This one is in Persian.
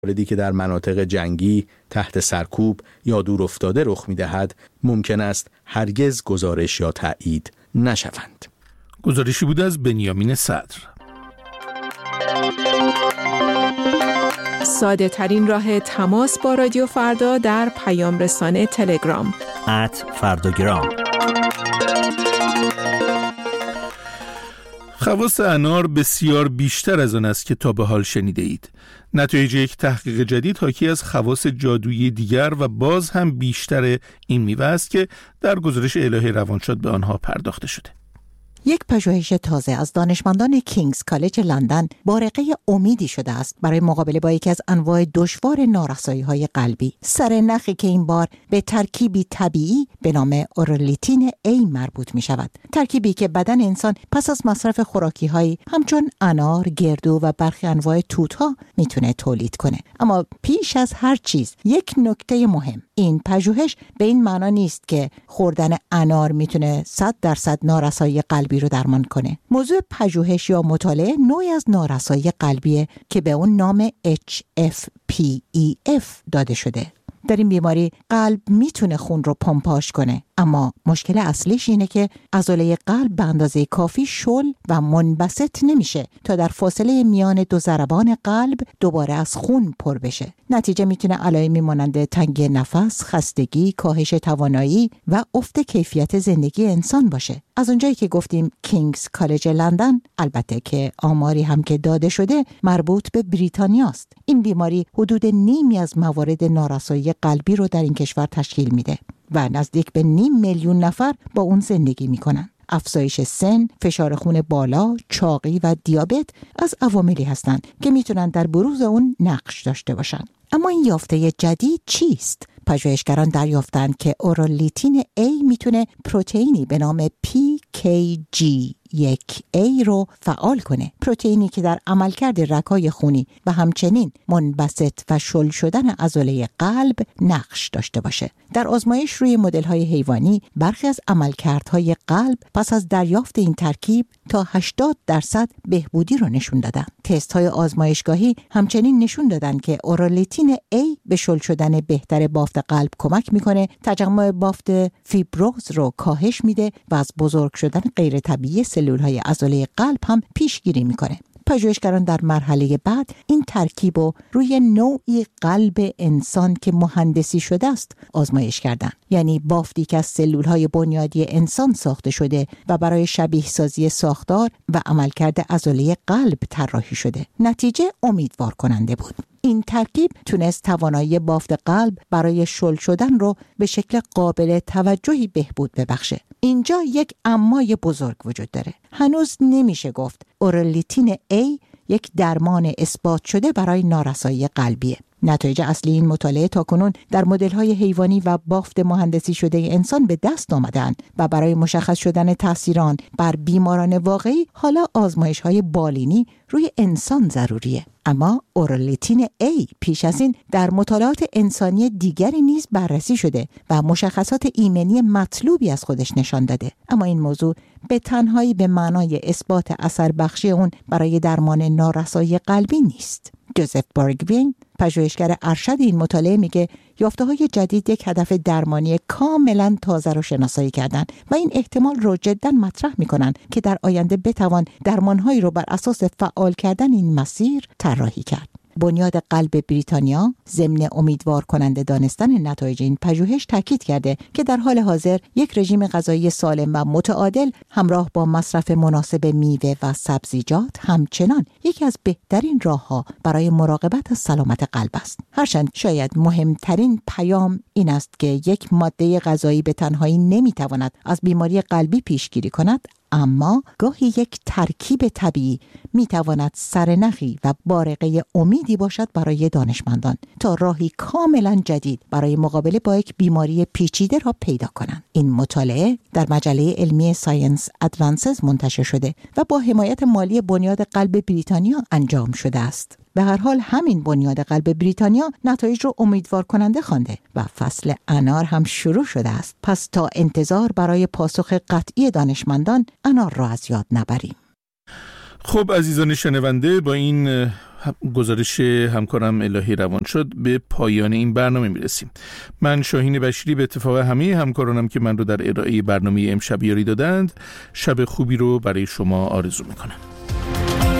موردی که در مناطق جنگی، تحت سرکوب یا دور افتاده رخ می‌دهد، ممکن است هرگز گزارش یا تایید نشوند. گزارشی بود از بنیامین صدر. ساده ترین راه تماس با رادیو فردا در پیام رسانه تلگرام @فرداگرام. خواص انار بسیار بیشتر از آن است که تا به حال شنیده اید. نتایج یک تحقیق جدید حاکی از خواص جادویی دیگر و باز هم بیشتر این میوه است که در گزارش الهه روانشاد به آنها پرداخته شده. یک پژوهش تازه از دانشمندان کینگز کالج لندن بارقه امیدی شده است برای مقابله با یکی از انواع دشوار نارسایی‌های قلبی. سرنخی که این بار به ترکیبی طبیعی به نام اورالیتین A مربوط می شود. ترکیبی که بدن انسان پس از مصرف خوراکی‌هایی همچون انار، گردو و برخی انواع توت‌ها میتونه تولید کنه. اما پیش از هر چیز یک نکته مهم، این پژوهش به این معنا نیست که خوردن انار میتونه 100% نارسایی قلبی رو درمان کنه. موضوع پژوهش یا مطالعه نوعی از نارسایی قلبیه که به اون نام HFpEF داده شده. در این بیماری قلب میتونه خون رو پمپاژ کنه، اما مشکل اصلیش اینه که عضله قلب به اندازه کافی شل و منبسط نمیشه تا در فاصله میان دو ضربان قلب دوباره از خون پر بشه. نتیجه میتونه علائمی مانند تنگی نفس، خستگی، کاهش توانایی و افت کیفیت زندگی انسان باشه. از اونجایی که گفتیم کینگز کالج لندن، البته که آماری هم که داده شده مربوط به بریتانیاست. این بیماری حدود نیمی از موارد نارسایی قلبی رو در این کشور تشکیل میده و نزدیک به 500,000 نفر با اون زندگی میکنن. افزایش سن، فشار خون بالا، چاقی و دیابت از عواملی هستند که میتونن در بروز اون نقش داشته باشن. اما این یافته جدید چیست؟ پژوهشگران دریافتند که اورالیتین A میتونه پروتئینی به نام PKG1A رو فعال کنه. پروتئینی که در عملکرد رگ‌های خونی و همچنین منبسط و شل شدن عضله قلب نقش داشته باشه. در آزمایش روی مدل‌های حیوانی برخی از عملکردهای قلب پس از دریافت این ترکیب تا 80% بهبودی رو نشون دادن. تست‌های آزمایشگاهی همچنین نشون دادن که اورالیتین A به شل شدن بهتر بافت قلب کمک میکنه، تجمع بافت فیبروز رو کاهش میده و از بزرگ شدن غیر طبیعی سلول‌های عضله قلب هم پیشگیری میکنه. پژوهشگران در مرحله بعد این ترکیب رو روی نوعی قلب انسان که مهندسی شده است آزمایش کردند. یعنی بافتی که از سلول‌های بنیادی انسان ساخته شده و برای شبیه سازی ساختار و عملکرد عضله قلب طراحی شده. نتیجه امیدوار کننده بود. این ترکیب تونست توانایی بافت قلب برای شل شدن رو به شکل قابل توجهی بهبود ببخشه. اینجا یک امای بزرگ وجود داره. هنوز نمیشه گفت اورالیتین A یک درمان اثبات شده برای نارسایی قلبیه. نتایج اصلی این مطالعه تاکنون در مدل‌های حیوانی و بافت مهندسی شده انسان به دست آمدند و برای مشخص شدن تأثیر آن بر بیماران واقعی حالا آزمایش‌های بالینی روی انسان ضروریه. اما اورالیتین A پیش از این در مطالعات انسانی دیگری نیز بررسی شده و مشخصات ایمنی مطلوبی از خودش نشان داده. اما این موضوع به تنهایی به معنای اثبات اثر بخشی اون برای درمان نارسایی قلبی نیست. جوزف بارگوین، پژوهشگر ارشد این مطالعه، میگه یافته‌های جدید یک هدف درمانی کاملا تازه رو شناسایی کردن و این احتمال رو جدا مطرح میکنن که در آینده بتوان درمانهایی رو بر اساس فعال کردن این مسیر طراحی کرد. بنیاد قلب بریتانیا ضمن امیدوار کننده دانستن نتایج این پژوهش تاکید کرده که در حال حاضر یک رژیم غذایی سالم و متعادل همراه با مصرف مناسب میوه و سبزیجات همچنان یکی از بهترین راه‌ها برای مراقبت از سلامت قلب است. هرچند شاید مهمترین پیام این است که یک ماده غذایی به تنهایی نمیتواند از بیماری قلبی پیشگیری کند، اما گاهی یک ترکیب طبیعی میتواند سرنخی و بارقه امیدی باشد برای دانشمندان تا راهی کاملا جدید برای مقابله با یک بیماری پیچیده را پیدا کنند. این مطالعه در مجله علمی ساینس ادوانسز منتشر شده و با حمایت مالی بنیاد قلب بریتانیا انجام شده است. به هر حال همین بنیاد قلب بریتانیا نتایج رو امیدوار کننده خوانده و فصل انار هم شروع شده است. پس تا انتظار برای پاسخ قطعی دانشمندان انار را از یاد نبریم. خب عزیزان شنونده، با این گزارش همکارم الهی روانشاد به پایان این برنامه میرسیم. من شاهین بشیری به اتفاق همه همکارانم که من رو در ارائه برنامه امشب یاری دادند، شب خوبی رو برای شما آرزو میکنم.